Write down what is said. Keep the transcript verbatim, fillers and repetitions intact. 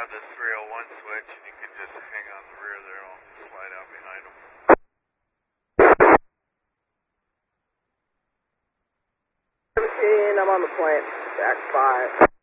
grab this three oh one switch and you can just hang on the rear there. I'll slide out behind them. seventeen, I'm on the plant, back five.